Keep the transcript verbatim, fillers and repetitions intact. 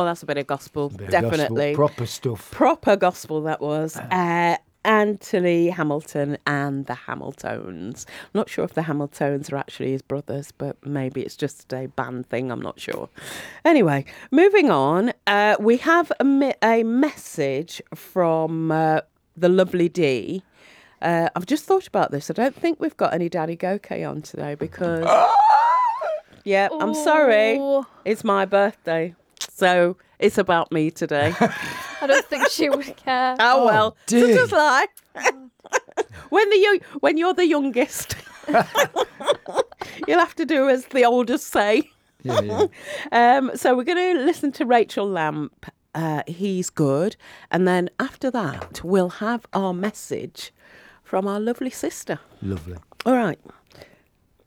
that's a bit of gospel, Bit of definitely. gospel, proper stuff. Proper gospel that was. Uh, Anthony Hamilton and the Hamiltones. I'm not sure if the Hamiltones are actually his brothers, but maybe it's just a band thing. I'm not sure. Anyway, moving on. Uh, we have a, mi- a message from uh, the lovely Dee. Uh, I've just thought about this. I don't think we've got any Daddy Goke on today because... yeah, I'm sorry. Ooh. It's my birthday. So it's about me today. I don't think she would care. Oh, well, Dee. such is life. when the young, when you're the youngest, you'll have to do as the oldest say. Yeah, yeah. Um, so we're going to listen to Rachel Lamp. Uh, He's Good, and then after that, we'll have our message from our lovely sister. Lovely. All right.